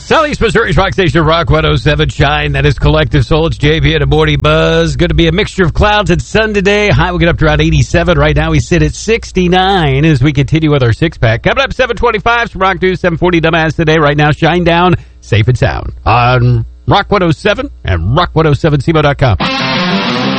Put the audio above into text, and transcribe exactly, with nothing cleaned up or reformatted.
Southeast Missouri's Rock Station, Rock one oh seven. Shine, that is Collective Soul. It's J P and a Morning Buzz. Going to be a mixture of clouds and sun today. High will get up to around eighty-seven. Right now we sit at sixty-nine as we continue with our six-pack. Coming up seven twenty-five, some Rock News, seven forty Dumbass today. Right now, Shine Down, safe and sound on Rock one oh seven and rock one oh seven C M O dot com.